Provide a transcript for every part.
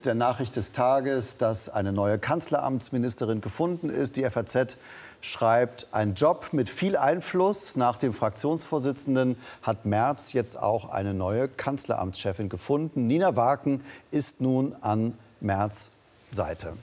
Der Nachricht des Tages, dass eine neue Kanzleramtsministerin gefunden ist. Die FAZ schreibt, ein Job mit viel Einfluss. Nach dem Fraktionsvorsitzenden hat Merz jetzt auch eine neue Kanzleramtschefin gefunden. Nina Waken ist nun an Merz' Seite.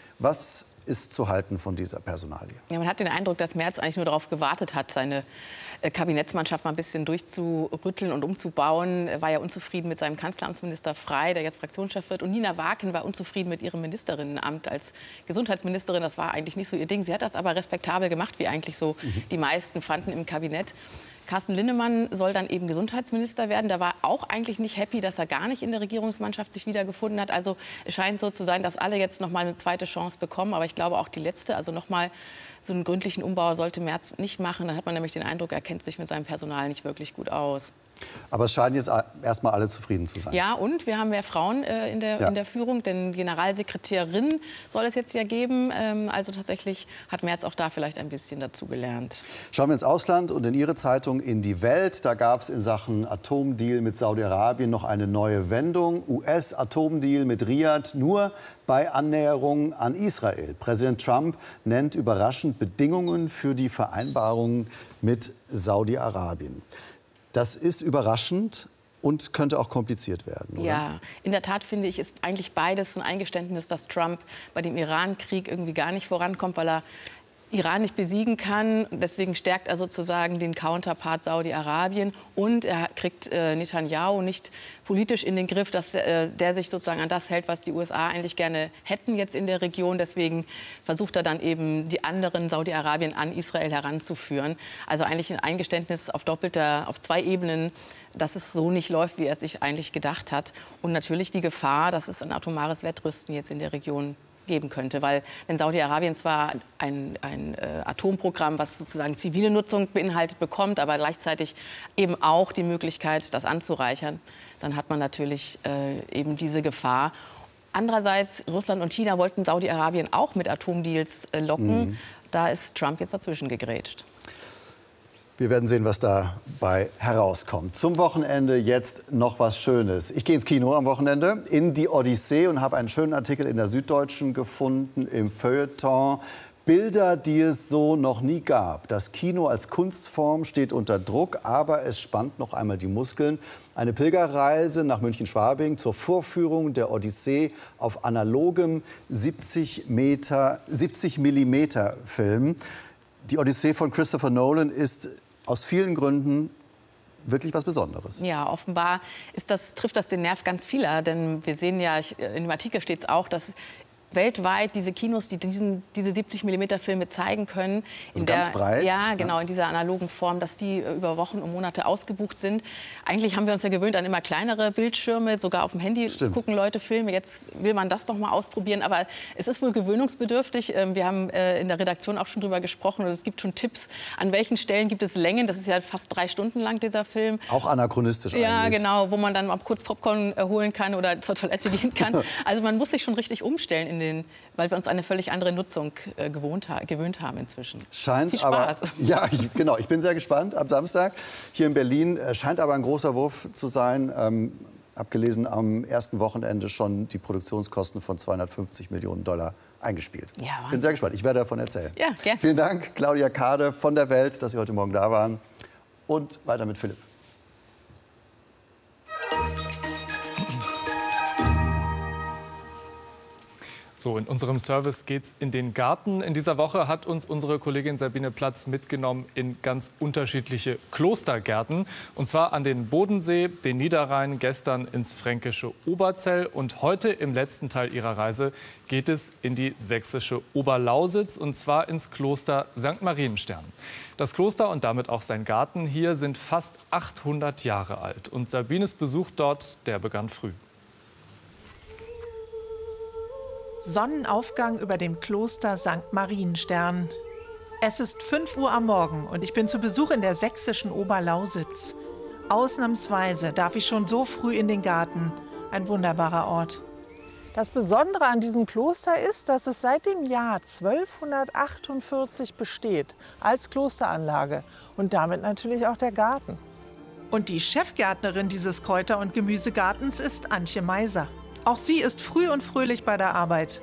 Was ist zu halten von dieser Personalie? Ja, man hat den Eindruck, dass Merz eigentlich nur darauf gewartet hat, seine Kabinettsmannschaft mal ein bisschen durchzurütteln und umzubauen. Er war ja unzufrieden mit seinem Kanzleramtsminister Frey, der jetzt Fraktionschef wird. Und Nina Waken war unzufrieden mit ihrem Ministerinnenamt als Gesundheitsministerin. Das war eigentlich nicht so ihr Ding. Sie hat das aber respektabel gemacht, wie eigentlich so die meisten fanden im Kabinett. Carsten Linnemann soll dann eben Gesundheitsminister werden. Da war auch eigentlich nicht happy, dass er gar nicht in der Regierungsmannschaft sich wiedergefunden hat. Also es scheint so zu sein, dass alle jetzt noch mal eine zweite Chance bekommen. Aber ich glaube auch die letzte, also noch mal so einen gründlichen Umbau sollte Merz nicht machen. Dann hat man nämlich den Eindruck, er kennt sich mit seinem Personal nicht wirklich gut aus. Aber es scheinen jetzt erstmal alle zufrieden zu sein. Ja, und wir haben mehr Frauen in der Führung, denn Generalsekretärin soll es jetzt ja geben. Also tatsächlich hat Merz auch da vielleicht ein bisschen dazugelernt. Schauen wir ins Ausland und in Ihre Zeitung in die Welt. Da gab es in Sachen Atomdeal mit Saudi-Arabien noch eine neue Wendung. US-Atomdeal mit Riad nur bei Annäherung an Israel. Präsident Trump nennt überraschend Bedingungen für die Vereinbarung mit Saudi-Arabien. Das ist überraschend und könnte auch kompliziert werden, oder? Ja, in der Tat finde ich, ist eigentlich beides ein Eingeständnis, dass Trump bei dem Iran-Krieg irgendwie gar nicht vorankommt, weil er Iran nicht besiegen kann. Deswegen stärkt er sozusagen den Counterpart Saudi-Arabien. Und er kriegt Netanyahu nicht politisch in den Griff, dass der sich sozusagen an das hält, was die USA eigentlich gerne hätten jetzt in der Region. Deswegen versucht er dann eben, die anderen Saudi-Arabien an Israel heranzuführen. Also eigentlich ein Eingeständnis auf zwei Ebenen, dass es so nicht läuft, wie er es sich eigentlich gedacht hat. Und natürlich die Gefahr, dass es ein atomares Wettrüsten jetzt in der Region geben könnte. Weil wenn Saudi-Arabien zwar ein Atomprogramm, was sozusagen zivile Nutzung beinhaltet, bekommt, aber gleichzeitig eben auch die Möglichkeit, das anzureichern, dann hat man natürlich eben diese Gefahr. Andererseits, Russland und China wollten Saudi-Arabien auch mit Atomdeals locken. Da ist Trump jetzt dazwischen gegrätscht. Wir werden sehen, was dabei herauskommt. Zum Wochenende jetzt noch was Schönes. Ich gehe ins Kino am Wochenende, in die Odyssee, und habe einen schönen Artikel in der Süddeutschen gefunden im Feuilleton. Bilder, die es so noch nie gab. Das Kino als Kunstform steht unter Druck, aber es spannt noch einmal die Muskeln. Eine Pilgerreise nach München-Schwabing zur Vorführung der Odyssee auf analogem 70 Millimeter Film. Die Odyssee von Christopher Nolan ist aus vielen Gründen wirklich was Besonderes. Ja, offenbar trifft das den Nerv ganz vieler. Denn wir sehen ja, in dem Artikel steht es auch, dass weltweit diese Kinos, die diese 70 mm Filme zeigen können, ganz breit, ja, genau, in dieser analogen Form, dass die über Wochen und Monate ausgebucht sind. Eigentlich haben wir uns ja gewöhnt an immer kleinere Bildschirme, sogar auf dem Handy gucken Leute Filme. Jetzt will man das doch mal ausprobieren, aber es ist wohl gewöhnungsbedürftig. Wir haben in der Redaktion auch schon drüber gesprochen und es gibt schon Tipps, an welchen Stellen gibt es Längen. Das ist ja fast 3 Stunden lang, dieser Film. Auch anachronistisch eigentlich. Ja, genau, wo man dann mal kurz Popcorn holen kann oder zur Toilette gehen kann. Also man muss sich schon richtig umstellen weil wir uns eine völlig andere Nutzung gewöhnt haben inzwischen. Scheint viel Spaß. Aber, ja, genau. Ich bin sehr gespannt ab Samstag hier in Berlin. Scheint aber ein großer Wurf zu sein. Abgelesen am ersten Wochenende schon die Produktionskosten von $250 Millionen eingespielt. Ja, ich bin sehr gespannt. Ich werde davon erzählen. Ja, gerne. Vielen Dank, Claudia Kade von der Welt, dass Sie heute Morgen da waren. Und weiter mit Philipp. So, in unserem Service geht's in den Garten. In dieser Woche hat uns unsere Kollegin Sabine Platz mitgenommen in ganz unterschiedliche Klostergärten. Und zwar an den Bodensee, den Niederrhein, gestern ins fränkische Oberzell. Und heute im letzten Teil ihrer Reise geht es in die sächsische Oberlausitz, und zwar ins Kloster St. Marienstern. Das Kloster und damit auch sein Garten hier sind fast 800 Jahre alt. Und Sabines Besuch dort, der begann früh. Sonnenaufgang über dem Kloster St. Marienstern. Es ist 5 Uhr am Morgen und ich bin zu Besuch in der sächsischen Oberlausitz. Ausnahmsweise darf ich schon so früh in den Garten. Ein wunderbarer Ort. Das Besondere an diesem Kloster ist, dass es seit dem Jahr 1248 besteht als Klosteranlage und damit natürlich auch der Garten. Und die Chefgärtnerin dieses Kräuter- und Gemüsegartens ist Antje Meiser. Auch sie ist früh und fröhlich bei der Arbeit.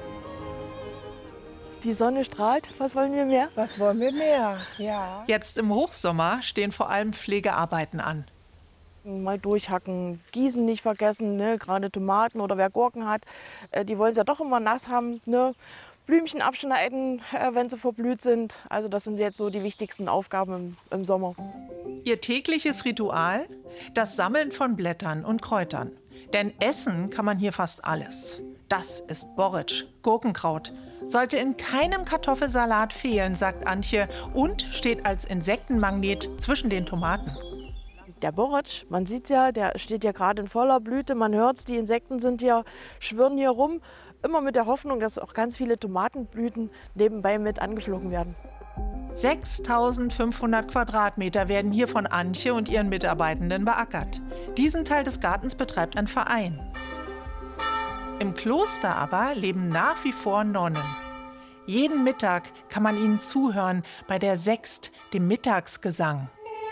Die Sonne strahlt. Was wollen wir mehr? Was wollen wir mehr? Ja. Jetzt im Hochsommer stehen vor allem Pflegearbeiten an. Mal durchhacken, Gießen nicht vergessen, ne? Gerade Tomaten oder wer Gurken hat, die wollen es ja doch immer nass haben. Ne? Blümchen abschneiden, wenn sie verblüht sind. Also das sind jetzt so die wichtigsten Aufgaben im Sommer. Ihr tägliches Ritual? Das Sammeln von Blättern und Kräutern. Denn essen kann man hier fast alles. Das ist Borretsch, Gurkenkraut. Sollte in keinem Kartoffelsalat fehlen, sagt Antje, und steht als Insektenmagnet zwischen den Tomaten. Der Borretsch, man sieht ja, der steht ja gerade in voller Blüte. Man hört es, die Insekten sind hier, schwirren hier rum. Immer mit der Hoffnung, dass auch ganz viele Tomatenblüten nebenbei mit angeflogen werden. 6.500 Quadratmeter werden hier von Antje und ihren Mitarbeitenden beackert. Diesen Teil des Gartens betreibt ein Verein. Im Kloster aber leben nach wie vor Nonnen. Jeden Mittag kann man ihnen zuhören bei der Sext, dem Mittagsgesang.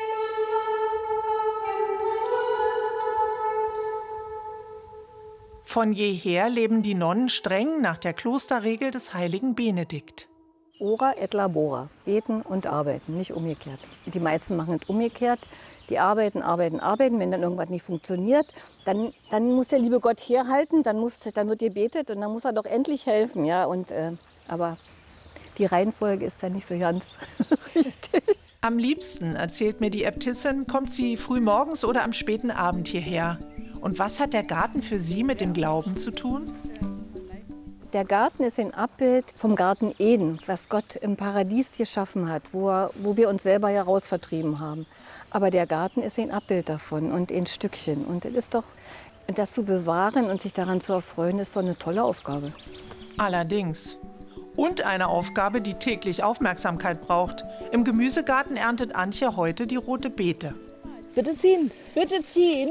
Von jeher leben die Nonnen streng nach der Klosterregel des heiligen Benedikt. Ora et labora, beten und arbeiten, nicht umgekehrt. Die meisten machen es umgekehrt. Die arbeiten. Wenn dann irgendwas nicht funktioniert, dann muss der liebe Gott herhalten, dann wird gebetet und dann muss er doch endlich helfen. Ja? Aber die Reihenfolge ist dann nicht so ganz richtig. Am liebsten, erzählt mir die Äbtissin, kommt sie früh morgens oder am späten Abend hierher. Und was hat der Garten für Sie mit dem Glauben zu tun? Der Garten ist ein Abbild vom Garten Eden, was Gott im Paradies geschaffen hat, wo wir uns selber heraus vertrieben haben. Aber der Garten ist ein Abbild davon und ein Stückchen. Und das ist doch, das zu bewahren und sich daran zu erfreuen, ist doch eine tolle Aufgabe. Allerdings. Und eine Aufgabe, die täglich Aufmerksamkeit braucht. Im Gemüsegarten erntet Antje heute die rote Beete. Bitte ziehen, bitte ziehen.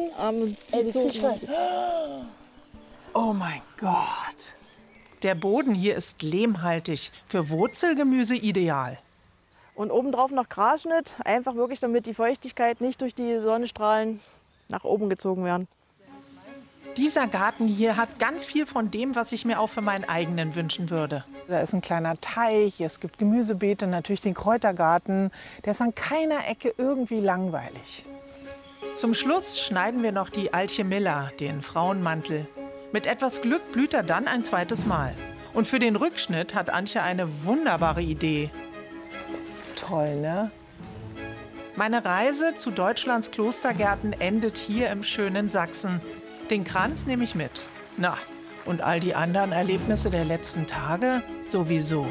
Oh mein Gott. Der Boden hier ist lehmhaltig, für Wurzelgemüse ideal. Und obendrauf noch Grasschnitt, einfach wirklich, damit die Feuchtigkeit nicht durch die Sonnenstrahlen nach oben gezogen werden. Dieser Garten hier hat ganz viel von dem, was ich mir auch für meinen eigenen wünschen würde. Da ist ein kleiner Teich, es gibt Gemüsebeete, natürlich den Kräutergarten. Der ist an keiner Ecke irgendwie langweilig. Zum Schluss schneiden wir noch die Alchemilla, den Frauenmantel. Mit etwas Glück blüht er dann ein zweites Mal. Und für den Rückschnitt hat Antje eine wunderbare Idee. Toll, ne? Meine Reise zu Deutschlands Klostergärten endet hier im schönen Sachsen. Den Kranz nehme ich mit. Na, und all die anderen Erlebnisse der letzten Tage sowieso.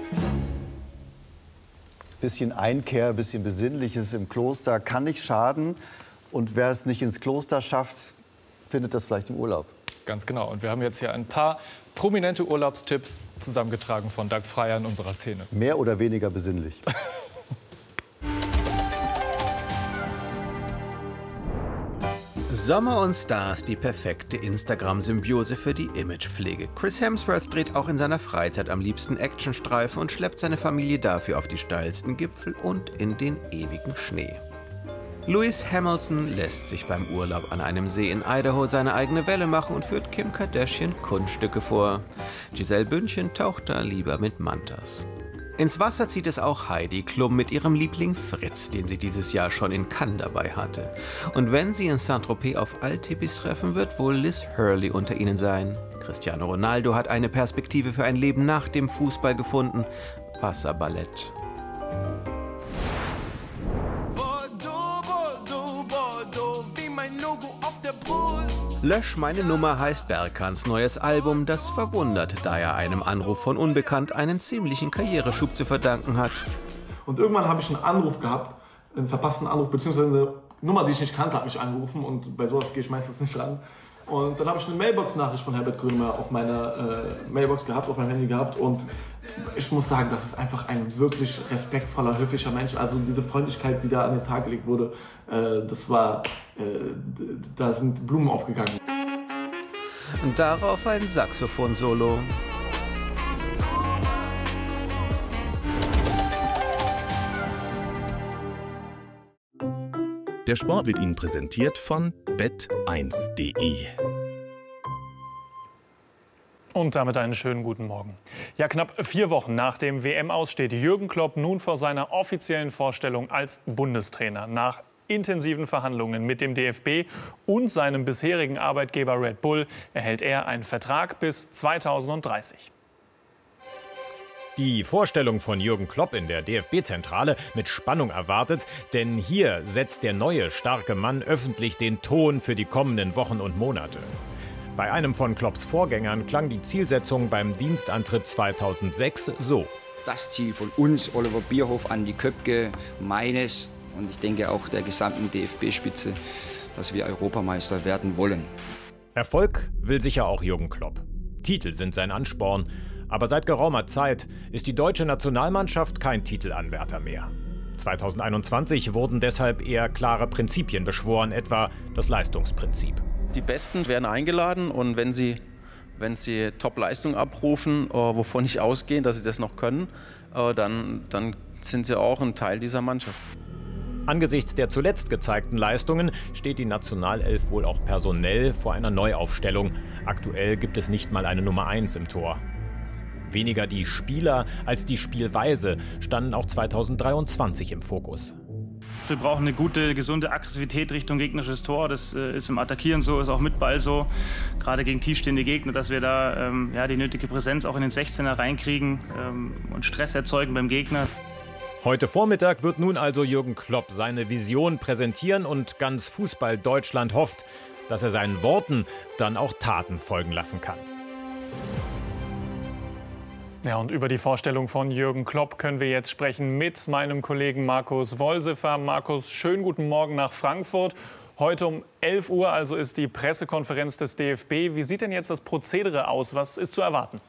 Bisschen Einkehr, bisschen Besinnliches im Kloster kann nicht schaden. Und wer es nicht ins Kloster schafft, findet das vielleicht im Urlaub. Ganz genau. Und wir haben jetzt hier ein paar prominente Urlaubstipps zusammengetragen von Doug Freier in unserer Szene. Mehr oder weniger besinnlich. Sommer und Stars, die perfekte Instagram-Symbiose für die Imagepflege. Chris Hemsworth dreht auch in seiner Freizeit am liebsten Actionstreifen und schleppt seine Familie dafür auf die steilsten Gipfel und in den ewigen Schnee. Lewis Hamilton lässt sich beim Urlaub an einem See in Idaho seine eigene Welle machen und führt Kim Kardashian Kunststücke vor. Giselle Bündchen taucht da lieber mit Mantas. Ins Wasser zieht es auch Heidi Klum mit ihrem Liebling Fritz, den sie dieses Jahr schon in Cannes dabei hatte. Und wenn sie in Saint-Tropez auf Altipis treffen, wird wohl Liz Hurley unter ihnen sein. Cristiano Ronaldo hat eine Perspektive für ein Leben nach dem Fußball gefunden. Wasserballett. Lösch meine Nummer heißt Berkans neues Album, das verwundert, da er einem Anruf von Unbekannt einen ziemlichen Karriereschub zu verdanken hat. Und irgendwann habe ich einen Anruf gehabt, einen verpassten Anruf, beziehungsweise eine Nummer, die ich nicht kannte, hat mich angerufen und bei sowas gehe ich meistens nicht ran. Und dann habe ich eine Mailbox-Nachricht von Herbert Grönemeyer auf meiner Mailbox gehabt, auf meinem Handy gehabt und ich muss sagen, das ist einfach ein wirklich respektvoller, höflicher Mensch. Also diese Freundlichkeit, die da an den Tag gelegt wurde, das war, da sind Blumen aufgegangen. Und darauf ein Saxophon-Solo. Der Sport wird Ihnen präsentiert von bet1.de. Und damit einen schönen guten Morgen. Ja, knapp 4 Wochen nach dem WM-Aus steht Jürgen Klopp nun vor seiner offiziellen Vorstellung als Bundestrainer. Nach intensiven Verhandlungen mit dem DFB und seinem bisherigen Arbeitgeber Red Bull erhält er einen Vertrag bis 2030. Die Vorstellung von Jürgen Klopp in der DFB-Zentrale mit Spannung erwartet, denn hier setzt der neue, starke Mann öffentlich den Ton für die kommenden Wochen und Monate. Bei einem von Klopps Vorgängern klang die Zielsetzung beim Dienstantritt 2006 so. Das Ziel von uns, Oliver Bierhoff, Andi Köpke, meines und ich denke auch der gesamten DFB-Spitze, dass wir Europameister werden wollen. Erfolg will sicher auch Jürgen Klopp. Titel sind sein Ansporn. Aber seit geraumer Zeit ist die deutsche Nationalmannschaft kein Titelanwärter mehr. 2021 wurden deshalb eher klare Prinzipien beschworen, etwa das Leistungsprinzip. Die Besten werden eingeladen und wenn sie Top-Leistung abrufen, wovon ich ausgehe, dass sie das noch können, dann sind sie auch ein Teil dieser Mannschaft. Angesichts der zuletzt gezeigten Leistungen steht die Nationalelf wohl auch personell vor einer Neuaufstellung. Aktuell gibt es nicht mal eine Nummer 1 im Tor. Weniger die Spieler als die Spielweise standen auch 2023 im Fokus. Wir brauchen eine gute, gesunde Aggressivität Richtung gegnerisches Tor. Das ist im Attackieren so, ist auch mit Ball so. Gerade gegen tiefstehende Gegner, dass wir da die nötige Präsenz auch in den 16er reinkriegen und Stress erzeugen beim Gegner. Heute Vormittag wird nun also Jürgen Klopp seine Vision präsentieren und ganz Fußball-Deutschland hofft, dass er seinen Worten dann auch Taten folgen lassen kann. Ja, und über die Vorstellung von Jürgen Klopp können wir jetzt sprechen mit meinem Kollegen Markus Wolsefer. Markus, schönen guten Morgen nach Frankfurt. Heute um 11 Uhr also ist die Pressekonferenz des DFB. Wie sieht denn jetzt das Prozedere aus? Was ist zu erwarten?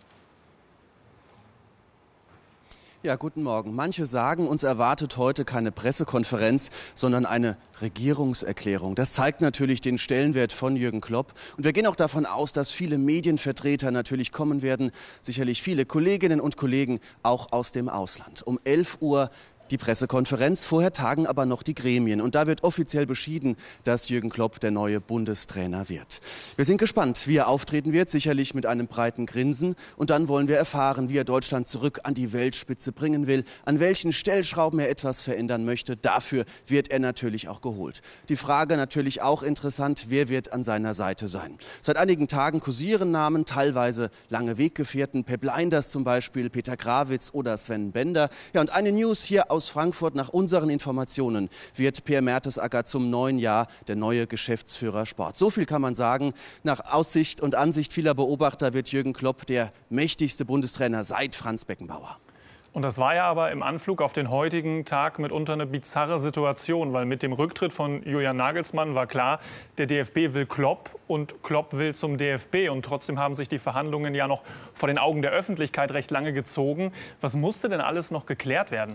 Ja, guten Morgen. Manche sagen, uns erwartet heute keine Pressekonferenz, sondern eine Regierungserklärung. Das zeigt natürlich den Stellenwert von Jürgen Klopp. Und wir gehen auch davon aus, dass viele Medienvertreter natürlich kommen werden. Sicherlich viele Kolleginnen und Kollegen auch aus dem Ausland. Um 11 Uhr die Pressekonferenz, vorher tagen aber noch die Gremien. Und da wird offiziell beschieden, dass Jürgen Klopp der neue Bundestrainer wird. Wir sind gespannt, wie er auftreten wird, sicherlich mit einem breiten Grinsen. Und dann wollen wir erfahren, wie er Deutschland zurück an die Weltspitze bringen will, an welchen Stellschrauben er etwas verändern möchte. Dafür wird er natürlich auch geholt. Die Frage natürlich auch interessant, wer wird an seiner Seite sein? Seit einigen Tagen kursieren Namen, teilweise lange Weggefährten, Pep Lijnders zum Beispiel, Peter Grawitz oder Sven Bender. Ja, und eine News hier aus Frankfurt: Nach unseren Informationen wird Per Mertesacker zum neuen Jahr der neue Geschäftsführer Sport. So viel kann man sagen. Nach Aussicht und Ansicht vieler Beobachter wird Jürgen Klopp der mächtigste Bundestrainer seit Franz Beckenbauer. Und das war ja aber im Anflug auf den heutigen Tag mitunter eine bizarre Situation, weil mit dem Rücktritt von Julian Nagelsmann war klar, der DFB will Klopp und Klopp will zum DFB. Und trotzdem haben sich die Verhandlungen ja noch vor den Augen der Öffentlichkeit recht lange gezogen. Was musste denn alles noch geklärt werden?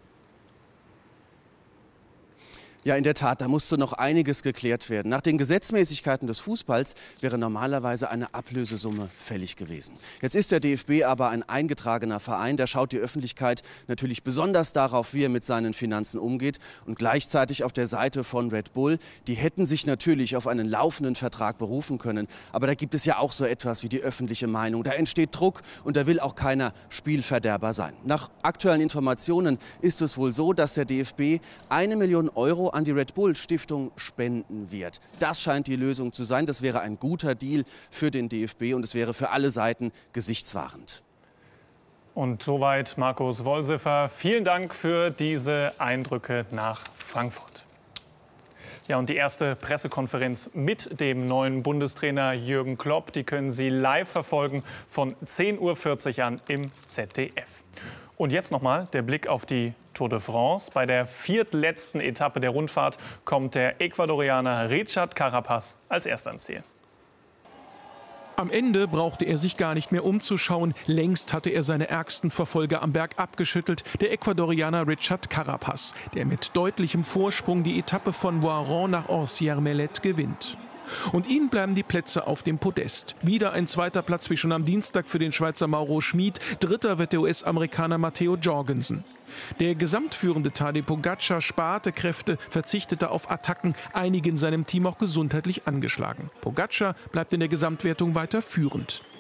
Ja, in der Tat, da musste noch einiges geklärt werden. Nach den Gesetzmäßigkeiten des Fußballs wäre normalerweise eine Ablösesumme fällig gewesen. Jetzt ist der DFB aber ein eingetragener Verein. Da schaut die Öffentlichkeit natürlich besonders darauf, wie er mit seinen Finanzen umgeht. Und gleichzeitig auf der Seite von Red Bull, die hätten sich natürlich auf einen laufenden Vertrag berufen können. Aber da gibt es ja auch so etwas wie die öffentliche Meinung. Da entsteht Druck und da will auch keiner Spielverderber sein. Nach aktuellen Informationen ist es wohl so, dass der DFB 1 Million Euro an die Red Bull Stiftung spenden wird. Das scheint die Lösung zu sein. Das wäre ein guter Deal für den DFB und es wäre für alle Seiten gesichtswahrend. Und soweit Markus Wolsefer. Vielen Dank für diese Eindrücke nach Frankfurt. Ja, und die erste Pressekonferenz mit dem neuen Bundestrainer Jürgen Klopp, die können Sie live verfolgen von 10:40 Uhr an im ZDF. Und jetzt nochmal der Blick auf die Tour de France. Bei der viertletzten Etappe der Rundfahrt kommt der Ecuadorianer Richard Carapaz als Erster ans Ziel. Am Ende brauchte er sich gar nicht mehr umzuschauen. Längst hatte er seine ärgsten Verfolger am Berg abgeschüttelt. Der Ecuadorianer Richard Carapaz, der mit deutlichem Vorsprung die Etappe von Voiron nach Orsières-Mellet gewinnt. Und ihnen bleiben die Plätze auf dem Podest. Wieder ein zweiter Platz wie schon am Dienstag für den Schweizer Mauro Schmid. Dritter wird der US-Amerikaner Matteo Jorgensen. Der gesamtführende Tadej Pogačar sparte Kräfte, verzichtete auf Attacken, einige in seinem Team auch gesundheitlich angeschlagen. Pogačar bleibt in der Gesamtwertung weiter führend.